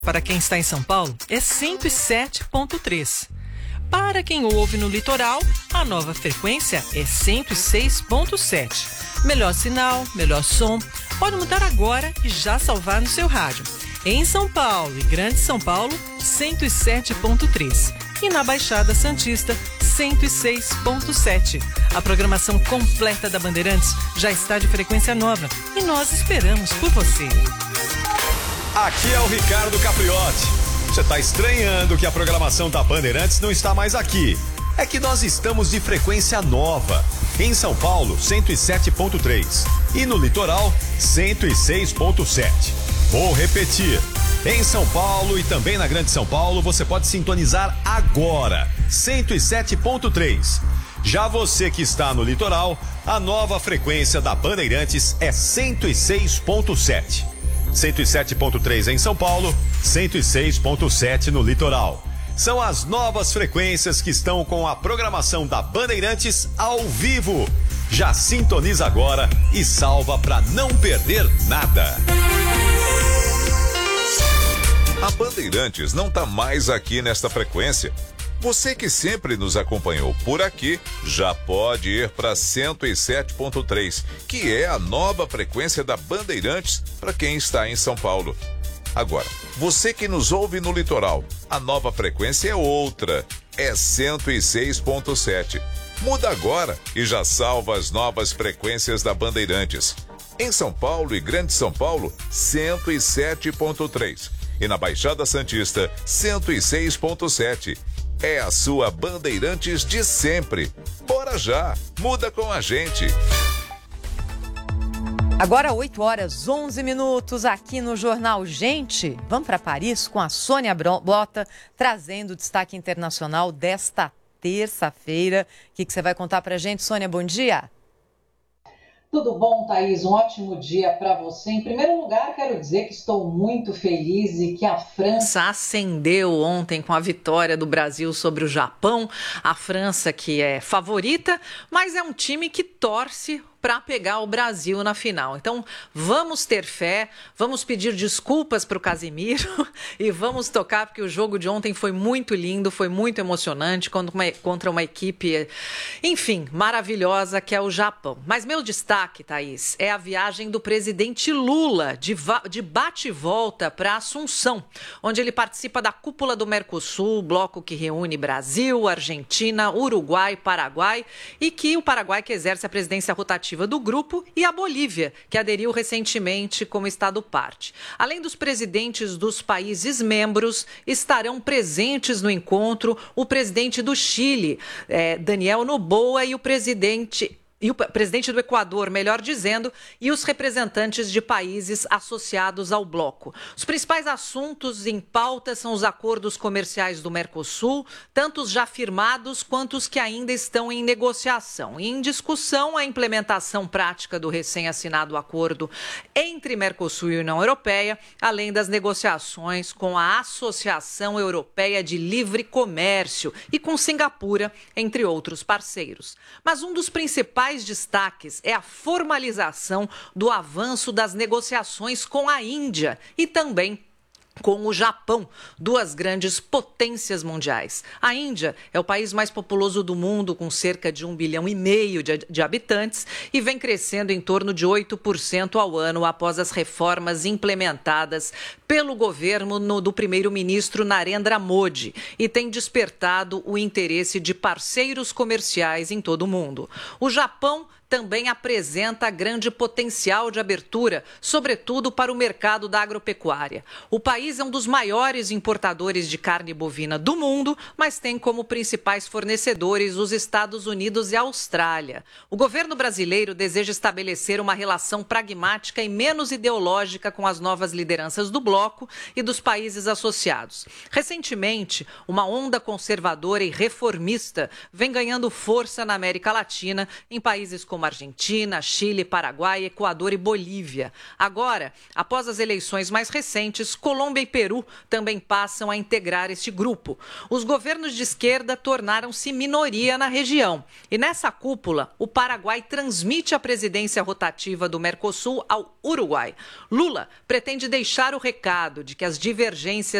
Para quem está em São Paulo, é 107.3. Para quem ouve no litoral, a nova frequência é 106.7. Melhor sinal, melhor som. Pode mudar agora e já salvar no seu rádio. Em São Paulo e Grande São Paulo, 107.3. E na Baixada Santista, 106.7. A programação completa da Bandeirantes já está de frequência nova e nós esperamos por você. Aqui é o Ricardo Capriotti. Você está estranhando que a programação da Bandeirantes não está mais aqui. É que nós estamos de frequência nova. Em São Paulo, 107.3. E no litoral, 106.7. Vou repetir. Em São Paulo e também na Grande São Paulo, você pode sintonizar agora. 107.3. Já você que está no litoral, a nova frequência da Bandeirantes é 106.7. 107.3 em São Paulo, 106.7 no litoral. São as novas frequências que estão com a programação da Bandeirantes ao vivo. Já sintoniza agora e salva para não perder nada. A Bandeirantes não está mais aqui nesta frequência. Você que sempre nos acompanhou por aqui, já pode ir para 107.3, que é a nova frequência da Bandeirantes para quem está em São Paulo. Agora, você que nos ouve no litoral, a nova frequência é outra, é 106.7. Muda agora e já salva as novas frequências da Bandeirantes. Em São Paulo e Grande São Paulo, 107.3. E na Baixada Santista, 106.7. É a sua Bandeirantes de sempre. Bora já, muda com a gente. Agora 8h11 aqui no Jornal Gente. Vamos para Paris com a Sônia Blota, trazendo o destaque internacional desta terça-feira. O que você vai contar para a gente, Sônia? Bom dia. Tudo bom, Thaís? Um ótimo dia para você. Em primeiro lugar, quero dizer que estou muito feliz e que a França acendeu ontem com a vitória do Brasil sobre o Japão. A França, que é favorita, mas é um time que torce para pegar o Brasil na final. Então, vamos ter fé, vamos pedir desculpas para o Casemiro e vamos tocar, porque o jogo de ontem foi muito lindo, foi muito emocionante contra uma equipe, enfim, maravilhosa, que é o Japão. Mas meu destaque, Thaís, é a viagem do presidente Lula de bate e volta para Assunção, onde ele participa da cúpula do Mercosul, bloco que reúne Brasil, Argentina, Uruguai, Paraguai, e que o Paraguai que exerce a presidência rotativa do grupo, e a Bolívia, que aderiu recentemente como Estado-parte. Além dos presidentes dos países membros, estarão presentes no encontro o presidente do Chile, Daniel Noboa, e o presidente do Equador, melhor dizendo, e os representantes de países associados ao bloco. Os principais assuntos em pauta são os acordos comerciais do Mercosul, tanto os já firmados quanto os que ainda estão em negociação. E em discussão, a implementação prática do recém-assinado acordo entre Mercosul e União Europeia, além das negociações com a Associação Europeia de Livre Comércio e com Singapura, entre outros parceiros. Mas um dos principais destaques é a formalização do avanço das negociações com a Índia e também com o Japão, duas grandes potências mundiais. A Índia é o país mais populoso do mundo, com cerca de 1,5 bilhão de habitantes, e vem crescendo em torno de 8% ao ano após as reformas implementadas pelo governo do primeiro-ministro Narendra Modi, e tem despertado o interesse de parceiros comerciais em todo o mundo. O Japão também apresenta grande potencial de abertura, sobretudo para o mercado da agropecuária. O país é um dos maiores importadores de carne bovina do mundo, mas tem como principais fornecedores os Estados Unidos e a Austrália. O governo brasileiro deseja estabelecer uma relação pragmática e menos ideológica com as novas lideranças do bloco e dos países associados. Recentemente, uma onda conservadora e reformista vem ganhando força na América Latina, em países como como Argentina, Chile, Paraguai, Equador e Bolívia. Agora, após as eleições mais recentes, Colômbia e Peru também passam a integrar este grupo. Os governos de esquerda tornaram-se minoria na região. E nessa cúpula, o Paraguai transmite a presidência rotativa do Mercosul ao Uruguai. Lula pretende deixar o recado de que as divergências